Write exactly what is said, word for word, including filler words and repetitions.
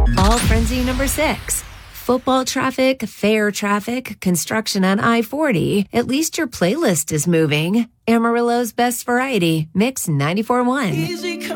Fall frenzy number six. Football traffic, fair traffic, construction on I forty. At least your playlist is moving. Amarillo's best variety, Mix ninety-four point one. Easy come